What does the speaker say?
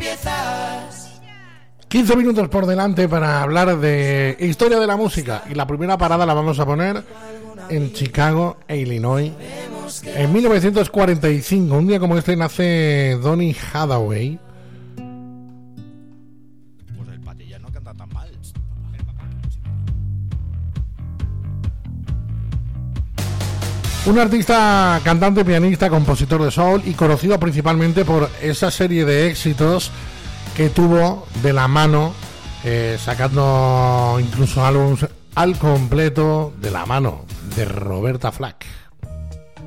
piezas. 15 minutos por delante para hablar de historia de la música. Y la primera parada la vamos a poner en Chicago, Illinois. En 1945, un día como este, nace Donny Hathaway. Pues el Patilla no canta tan mal. Un artista, cantante, pianista, compositor de soul y conocido principalmente por esa serie de éxitos que tuvo de la mano, sacando incluso álbumes al completo de la mano de Roberta Flack.